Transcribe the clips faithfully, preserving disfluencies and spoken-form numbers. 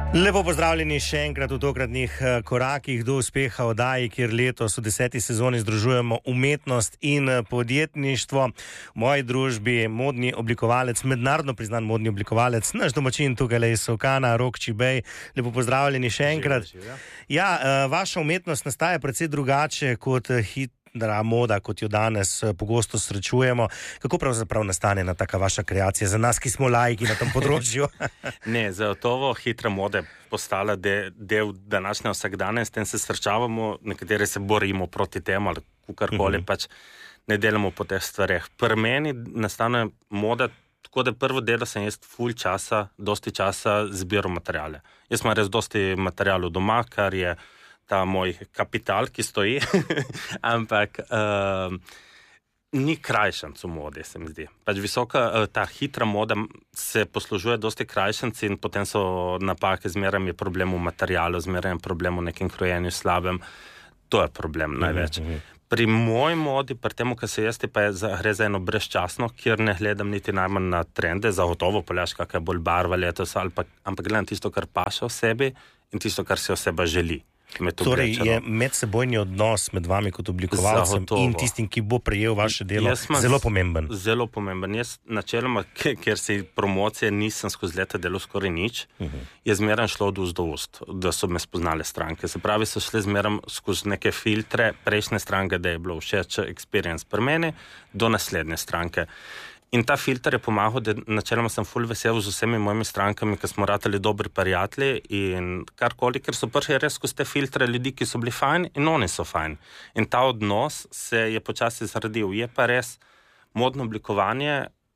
Lepo pozdravljeni še enkrat v tokratnih korakih do uspeha oddaji, kjer letos v deseti sezoni združujemo umetnost in podjetništvo. V moji družbi modni oblikovalec, mednarodno priznan modni oblikovalec, naš domačin tukaj iz Solkana, Rok Čibej. Lepo pozdravljeni še enkrat. Ja, vaša umetnost nastaja precej drugače kot hit. Da, moda, kot jo danes pogosto srečujemo. Kako pravzaprav nastane ena taka vaša kreacija za nas, ki smo laiki na tem področju? Ne, zagotovo hitra moda postala de, del današnje vsakdane, s tem se srečavamo, nekateri se borimo proti temu ali kakorkoli, uh-huh. pač ne delamo po teh stvareh. Pri meni nastane moda, tako da prvo delo sem jaz ful časa, dosti časa zbiral materijale. Jaz imam res dosti materijalov doma, kar je ta moj kapital, ki stoji, ampak uh, ni krajšanc v modi, se mi zdi. Pač visoka, uh, ta hitra moda se poslužuje dosti krajšanci in potem so napake, zmeraj je problem v materialu, zmeraj je problem v nekem krojenju slabem. To je problem največ. Mm-hmm. Pri moji modi, pri temu, kar se jaz ti, pa je za, gre za eno brezčasno, kjer ne gledam niti najmanj na trende, zagotovo poljaš, kakaj je bolj barva letos, ali pa, ampak gledam tisto, kar paše v sebi in tisto, kar se oseba želi. Torej je medsebojni odnos med vami kot oblikovalcem Zagotovo. In tistim, ki bo prejel vaše delo, zelo pomemben. Zelo pomemben. Jaz načeloma, ker se promocije nisem skozi leta delal skoraj nič, uh-huh. je zmeraj šlo od ust do ust, da so me spoznale stranke. Se pravi, so šli zmeraj skozi neke filtre prejšnje stranke, da je bilo všeč experience pri meni, do naslednje stranke. In ta filter je pomagal, da načeloma sem ful vesel z vsemi mojimi strankami, ki smo ratali dobri prijatelji in karkoli, ker so prišli res skozi te filtre ljudi, ki so bili fajn in oni so fajn. In ta odnos se je počasi zradil. Je pa res modno oblikovanje,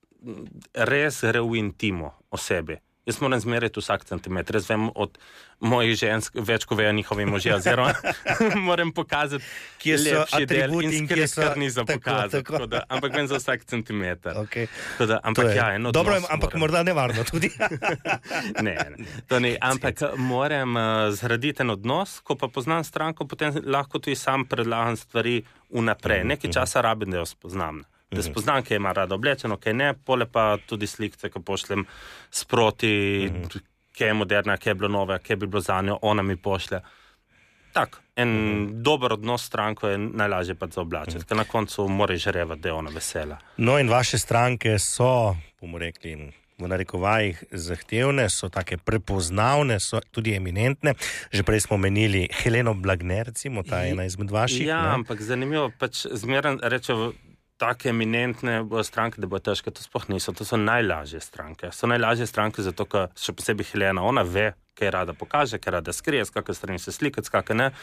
res gre v intimo osebi. Jaz moram zmeriti vsak centimeter. Jaz vem od mojih žensk, več ko vejo njihovi možje, oziroma moram pokazati, kje so atributi in kje so... kar ni za pokazati. Tako, tako. Da, ampak vem za vsak centimeter. Okay. Da, ampak ja, eno odnos. Dobro, ampak moram. Morda nevarno tudi. ne, ne, to ne. Ampak moram uh, zgraditi en odnos, ko pa poznam stranko, potem lahko tudi sam predlagam stvari vnaprej. Nekaj časa rabim, da jo spoznam. Da spoznam, kaj ima rada oblečeno, kaj ne, pole pa tudi slikce, ko pošljem sproti, uh-huh. kaj je moderna, kaj je bilo nove, kaj bi bilo za njo, ona mi pošlje. Tak, en uh-huh. dober odnos s stranko je najlažje pa za oblačiti, uh-huh. ker na koncu mora žarevati, da je ona vesela. No in vaše stranke so, bomo rekli, v narekovajih zahtevne, so take prepoznavne, so tudi eminentne. Že prej smo menili Heleno Blagne, recimo, ta je ena izmed vaših. Ja, ne? Ampak zanimivo, pač zmeraj rečejo, take eminentne stranke, da bo težke, to sploh niso, to so najlažje stranke. So najlažje stranke zato, ker še posebej Helena, ona ve, kaj rada pokaže, kaj rada skrije, s kakve strani se slikati, s kakve ne.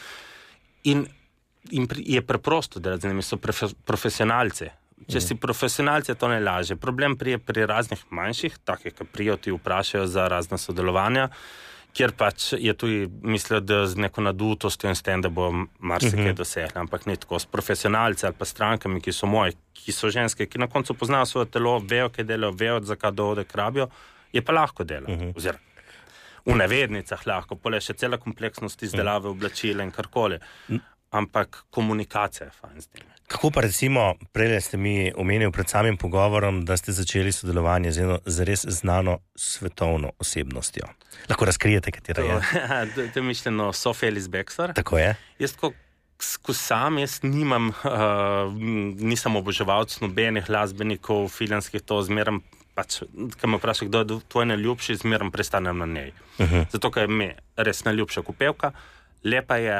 In, in je preprosto, da z njimi so profe, profesionalci. Če si profesionalci, je to najlažje. Problem prije pri raznih manjših, takih, ki prijo ti vprašajo za razna sodelovanja, kjer pač je tudi mislil, da z neko nadutostjo in s tem, da bo marsikaj uh-huh. dosegli, ampak ni tako. S profesionalci ali pa strankami, ki so moji, ki so ženske, ki na koncu poznajo svoje telo, vejo, kaj delajo, vejo, zakaj dohodek rabijo, je pa lahko delo. Uh-huh. Oziroma, v navednicah lahko, pole še cela kompleksnost izdelave oblačila in karkoli. Ampak komunikacija je fajn z njimi. Kako pa recimo, prej ste mi omenili pred samim pogovorom, da ste začeli sodelovanje z eno zares znano svetovno osebnostjo. Lahko razkrijete, katera je? To, to je mišljeno Sophie Ellis-Bextor. Tako je. Jaz ko, ko sam, jaz nimam, uh, nisem oboževalc nobenih glasbenikov, filmskih, to zmeram, pač, ko me vpraša, kdo je tvoj najljubši, zmeram prestanem na njej. Uh-huh. Zato, ker je mi res najljubša kupevka, lepa je,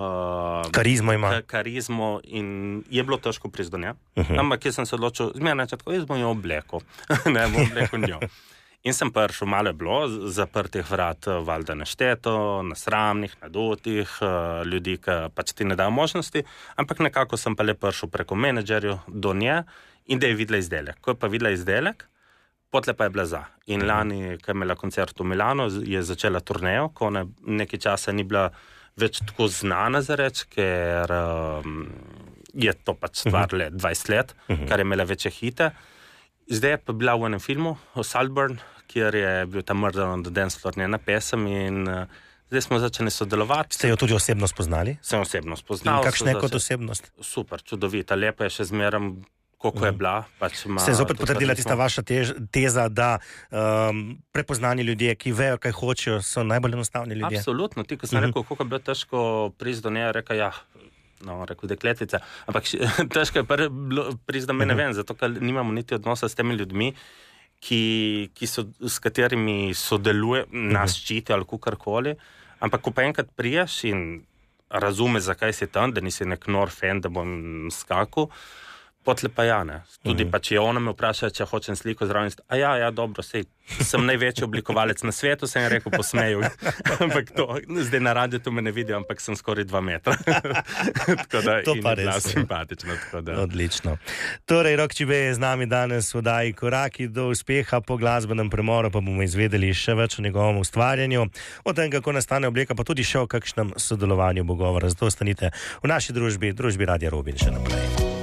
uh, karizmo ima. Karizmo in je bilo težko priti do nje. Uh-huh. Ampak jaz sem se odločil, zmeraj načetko, jaz bom jo obleko. ne, bom obleko njo. In sem prišel, malo je bilo zaprtih vrat, valjda nešteto, nasramnih, nadutih, ljudi, ki pač ti ne dajo možnosti, ampak nekako sem pa le prišel preko menedžerju do nje in da je videla izdelek. Ko je pa videla izdelek, potle pa je bila za. In lani, ko je imela koncert v Milano, je začela turnejo, ko ona nekaj časa ni bila več tako znana za reč, ker um, je to pač stvar uh-huh. le dvajset let, uh-huh. kar je imela večje hite. Zdaj je pa bila v enem filmu, Saltburn, kjer je bil ta Murder on the Dance Floor njena pesem in uh, zdaj smo začeli sodelovati. Ste jo tudi osebno spoznali? Sem osebno spoznal. In kakšna je kot začel... osebnost? Super, čudovita, lepa je še zmeraj, koliko je bila. Pač se je zopet potrdila tista vaša tež, teza, da um, prepoznani ljudje, ki vejo, kaj hočejo, so najbolj enostavni ljudje. Absolutno. Ti, ko sem uh-huh. rekel, koliko je bilo težko priti do nje, rekel, ja, no, rekel dekletica. Ampak težko je priti do mene uh-huh. ven, zato ker nimamo niti odnosa s temi ljudmi, ki, ki so, s katerimi sodeluje, uh-huh. nas ščiti ali kukarkoli. Ampak ko pa enkrat priješ in razume, zakaj si tam, da nisi nek nor fan, da bom skakal, potle pa ja, ne. Tudi mm-hmm. pa, če ona me vpraša, če hočem sliko zraven, a ja, ja, dobro, sej, sem največji oblikovalec na svetu, sem rekel, posmeju. Ampak to, zdaj na radiju to me ne vidijo, ampak sem skoraj dva metra. Tako da to pa res. Simpatično. Tako da. Odlično. Torej, Rok Čibe je z nami danes v oddaji Koraki do uspeha, po glasbenem premoru pa bomo izvedeli še več o njegovem ustvarjanju, o tem, kako nastane obleka, pa tudi še o kakšnem sodelovanju bo govora. Zato ostanite v naši družbi, družbi Radia Rubin še naprej.